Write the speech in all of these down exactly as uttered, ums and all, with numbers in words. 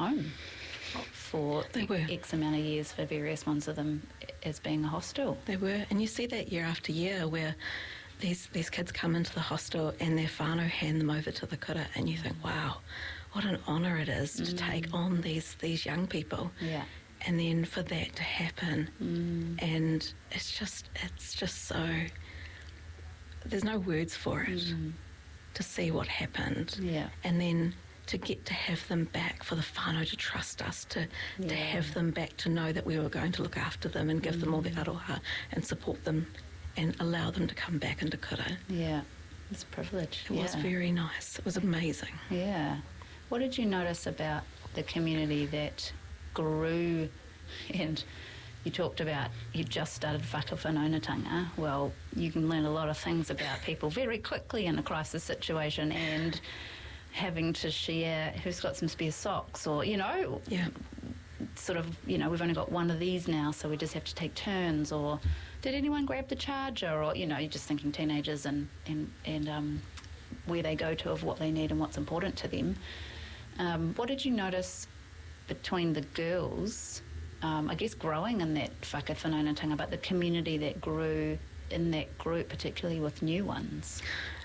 home for They were. X amount of years, for various ones of them as being a hostel. They were, and you see that year after year where these these kids come into the hostel and their whānau hand them over to the kura, and you think, wow, what an honour it is to Mm. take on these these young people. Yeah. And then for that to happen, Mm. and it's just it's just so, there's no words for it, Mm. to see what happened. Yeah. And then to get to have them back, for the whānau to trust us, to, Yeah. to have them back, to know that we were going to look after them and give them all the aroha and support them and allow them to come back into kura. Yeah. It's a privilege. It was yeah. very nice. It was amazing. Yeah. What did you notice about the community that grew? And you talked about you just started whakawhanaungatanga. Well, you can learn a lot of things about people very quickly in a crisis situation, and having to share who's got some spare socks, or, you know, Yeah. sort of, you know, we've only got one of these now, so we just have to take turns. Or did anyone grab the charger? Or, you know, you're just thinking teenagers and, and, and um, where they go to of what they need and what's important to them. Um, what did you notice between the girls, um, I guess growing in that whakawhanaungatanga, but the community that grew in that group, particularly with new ones?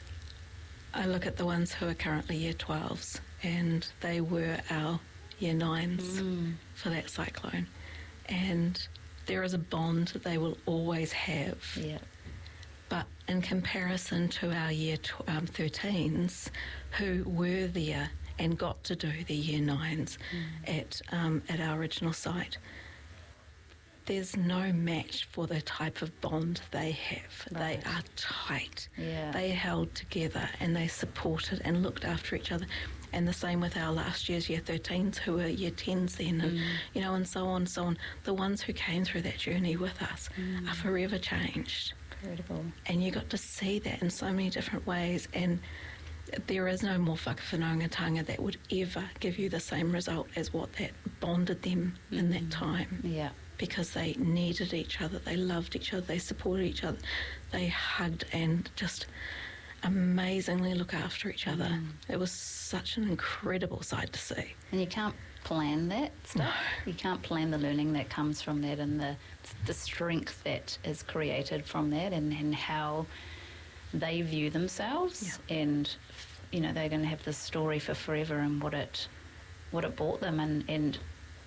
I look at the ones who are currently year twelves, and they were our year nines Mm. for that cyclone. And there is a bond that they will always have. Yeah. But in comparison to our year tw- um, thirteens, who were there and got to do the year nines Mm. at um, at our original site, there's no match for the type of bond they have. Right. They are tight. Yeah. They held together and they supported and looked after each other. And the same with our last year's year thirteens, who were year tens then, and, Mm. you know, and so on, so on. The ones who came through that journey with us Mm. are forever changed. Incredible. And you got to see that in so many different ways. And there is no more whakawhanaungatanga that would ever give you the same result as what that bonded them in that time. Yeah. Because they needed each other, they loved each other, they supported each other, they hugged and just amazingly look after each other. Mm. It was such an incredible sight to see. And you can't plan that stuff. You can't plan the learning that comes from that, and the the strength that is created from that, and, and how they view themselves. And, you know, they're going to have this story for forever, and what it what it brought them, and, and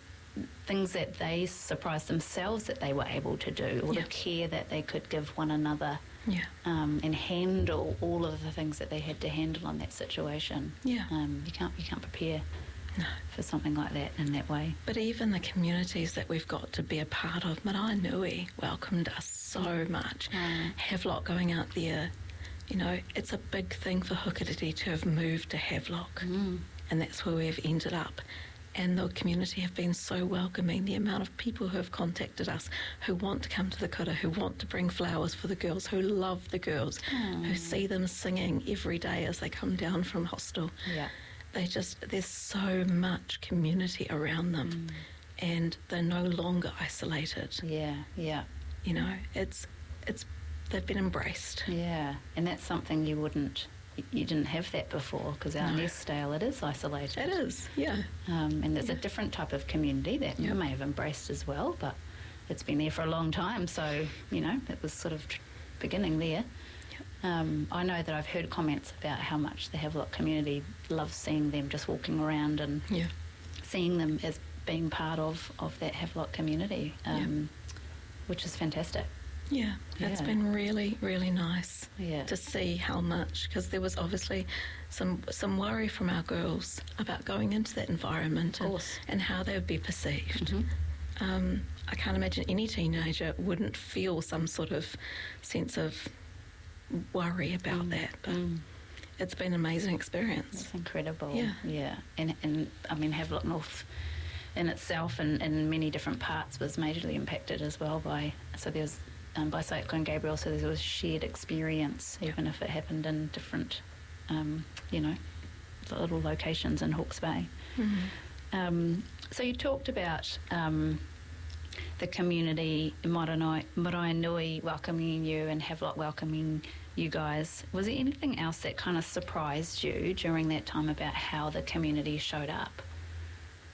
things that they surprised themselves that they were able to do, or Yeah. the care that they could give one another, Yeah, um, and handle all of the things that they had to handle in that situation. yeah. Um, you can't you can't prepare No. for something like that in that way. But even the communities that we've got to be a part of, Maraenui welcomed us so much. Mm. Havelock going out there, you know, it's a big thing for Hukariri to have moved to Havelock, Mm. and that's where we've ended up. And the community have been so welcoming. The amount of people who have contacted us, who want to come to the kura, who want to bring flowers for the girls, who love the girls, Mm. who see them singing every day as they come down from hostel. Yeah. They just, there's so much community around them, Mm. and they're no longer isolated. Yeah, yeah, You know, it's, it's, they've been embraced. yeah. And that's something you wouldn't, you didn't have that before, because our No. Nestdale, it is isolated. It is, yeah. Um, and there's a different type of community that Yeah. you may have embraced as well, but it's been there for a long time, so, you know, it was sort of tr- beginning there. Yep. Um, I know that I've heard comments about how much the Havelock community loves seeing them just walking around and Yeah. seeing them as being part of, of that Havelock community, um, which is fantastic. Yeah, it's Yeah. been really, really nice Yeah. to see how much, because there was obviously some some worry from our girls about going into that environment and, course. and how they would be perceived. Mhm. Um, I can't imagine any teenager wouldn't feel some sort of sense of worry about Mm, that, but mm. it's been an amazing experience. It's incredible. Yeah. Yeah. And, and I mean, Havelock North in itself and in many different parts was majorly impacted as well by, so there was, um, by Cyclone Gabriel, so there was shared experience, even if it happened in different, um, you know, little locations in Hawke's Bay. Mhm. Um, so you talked about um, the community, Maraenui, Maraenui welcoming you and Havelock welcoming you guys. Was there anything else that kind of surprised you during that time about how the community showed up?